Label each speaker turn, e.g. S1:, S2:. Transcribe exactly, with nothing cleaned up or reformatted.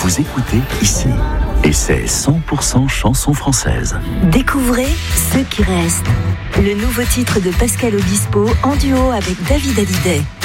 S1: vous écoutez ici. Et c'est cent pour cent chanson française.
S2: Découvrez Ceux qui restent, le nouveau titre de Pascal Obispo en duo avec David Hallyday.